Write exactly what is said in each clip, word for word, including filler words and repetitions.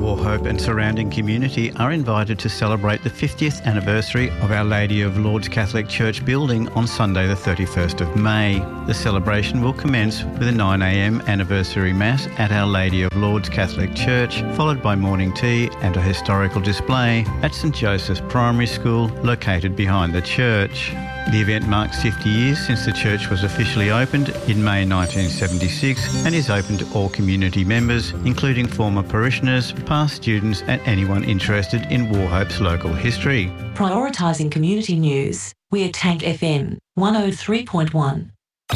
Wauchope and surrounding community are invited to celebrate the fiftieth anniversary of Our Lady of Lourdes Catholic Church building on Sunday the thirty-first of May. The celebration will commence with a nine a m anniversary Mass at Our Lady of Lourdes Catholic Church, followed by morning tea and a historical display at St Joseph's Primary School, located behind the church. The event marks fifty years since the church was officially opened in May nineteen seventy-six and is open to all community members, including former parishioners, past students and anyone interested in Wauchope's local history. Prioritising community news. We're Tank F M one oh three point one.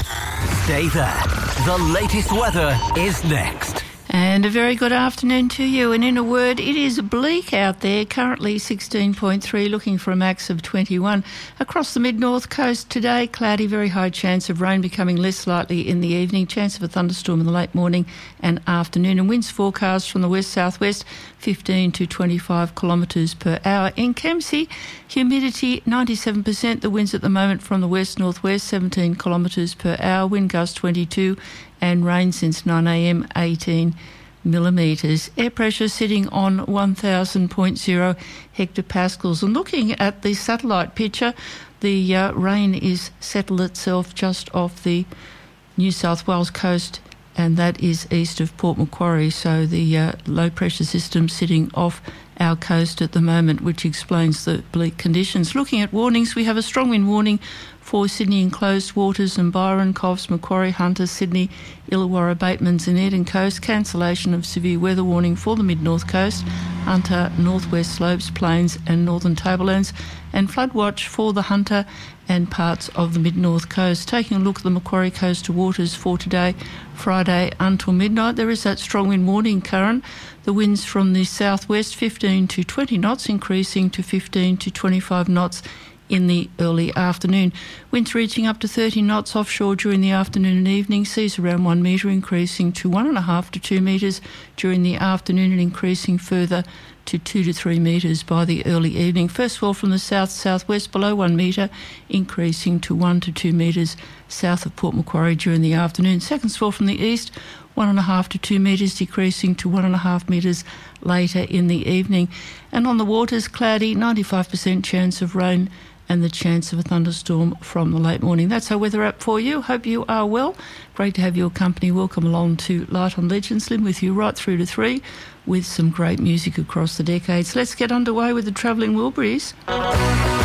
Stay there. The latest weather is next. And a very good afternoon to you. And in a word, it is bleak out there. Currently sixteen point three, looking for a max of twenty-one. Across the mid-north coast today, cloudy, very high chance of rain, becoming less likely in the evening. Chance of a thunderstorm in the late morning and afternoon. And winds forecast from the west-southwest, fifteen to twenty-five kilometres per hour. In Kempsey, humidity ninety-seven percent. The winds at the moment from the west-northwest, seventeen kilometres per hour. Wind gust twenty-two. And rain since nine a m, eighteen millimetres. Air pressure sitting on one thousand point zero hectopascals. And looking at the satellite picture, the uh, rain is settled itself just off the New South Wales coast, and that is east of Port Macquarie. So the uh, low pressure system sitting off our coast at the moment, which explains the bleak conditions. Looking at warnings, we have a strong wind warning for Sydney enclosed waters and Byron, Coffs, Macquarie, Hunter, Sydney, Illawarra, Batemans and Eden Coast. Cancellation of severe weather warning for the mid-north coast, Hunter, northwest slopes, plains and northern tablelands, and flood watch for the Hunter and parts of the mid-north coast. Taking a look at the Macquarie coastal waters for today, Friday until midnight, there is that strong wind warning current. The winds from the southwest, fifteen to twenty knots, increasing to fifteen to twenty-five knots in the early afternoon. Winds reaching up to thirty knots offshore during the afternoon and evening. Seas around one metre, increasing to one and a half to two metres during the afternoon and increasing further to two to three metres by the early evening. First swell from the south-southwest below one metre, increasing to one to two metres south of Port Macquarie during the afternoon. Second swell from the east, one and a half to two metres, decreasing to one and a half metres later in the evening. And on the waters, cloudy, ninety-five percent chance of rain and the chance of a thunderstorm from the late morning. That's our weather app for you. Hope you are well. Great to have your company. Welcome along to Light on Legends. Lynn with you right through to three with some great music across the decades. Let's get underway with the Travelling Wilburys.